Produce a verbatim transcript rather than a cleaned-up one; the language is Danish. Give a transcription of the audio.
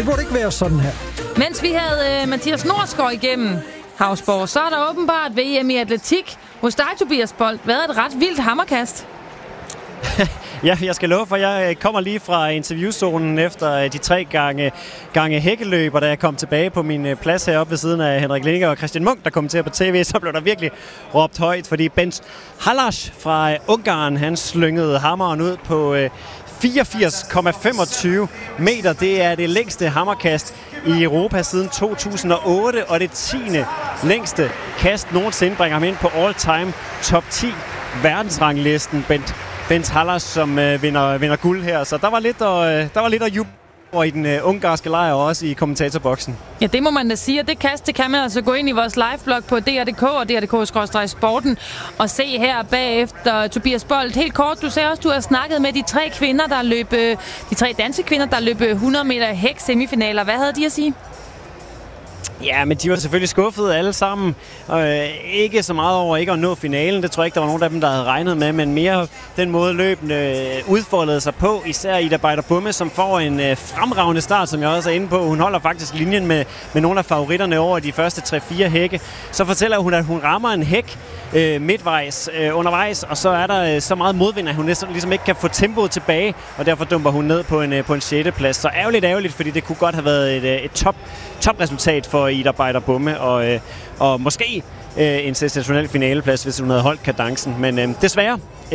Det burde ikke være sådan her. Mens vi havde uh, Mathias Norsgaard igennem Hausborg, så er der åbenbart V M i atletik hos dig, Tobias Bolt. Hvad er et ret vildt hammerkast? Ja, jeg skal love for, jeg kommer lige fra interviewzonen efter de tre gange, gange hækkeløb, og da jeg kom tilbage på min plads heroppe ved siden af Henrik Linge og Christian Munk, der kommenterer på tv, så blev der virkelig råbt højt, fordi Bent Halas fra Ungarn, han slyngede hammeren ud på fireogfirs komma femogtyve meter. Det er det længste hammerkast i Europa siden to tusind og otte, og det tiende længste kast nogensinde bringer ham ind på all-time top ti verdensranglisten. Bent Bent Halas, som øh, vinder, vinder guld her. Så der var lidt at, øh, der var lidt at juble over i den øh, ungarske lejr og også i kommentatorboksen. Ja, det må man da sige. Og det kast, det kan man altså gå ind i vores liveblog på D R punktum D K og D R punktum D K skråstreg sporten og se her bagefter. Tobias Bolt, helt kort, du sagde også, du har snakket med de tre kvinder, der løb, de tre danske kvinder, der løb hundrede meter hæk semifinaler. Hvad havde de at sige? Ja, men de var selvfølgelig skuffede alle sammen. Øh, ikke så meget over ikke at nå finalen. Det tror jeg ikke, der var nogen af dem, der havde regnet med. Men mere den måde løbende udfoldede sig på. Især Ida Beider-Bumme, som får en øh, fremragende start, som jeg også er inde på. Hun holder faktisk linjen med, med nogle af favoritterne over de første tre fire hække. Så fortæller hun, at hun rammer en hæk øh, midtvejs øh, undervejs. Og så er der øh, så meget modvind, at hun ligesom, ligesom ikke kan få tempoet tilbage. Og derfor dumper hun ned på en, øh, på en sjette plads. Så ærgerligt, ærgerligt, fordi det kunne godt have været et, et top, top resultat for Ida Beider-Bumme, og, øh, og måske øh, en sensationel finaleplads, hvis hun havde holdt kadencen. Men øh, desværre